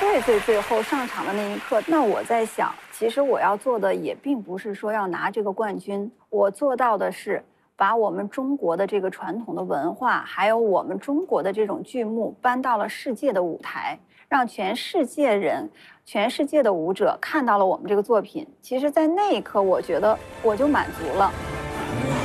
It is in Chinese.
最后上场的那一刻，那我在想，其实我要做的也并不是说要拿这个冠军，我做到的是把我们中国的这个传统的文化，还有我们中国的这种剧目搬到了世界的舞台，让全世界人、全世界的舞者看到了我们这个作品。其实，在那一刻，我觉得我就满足了。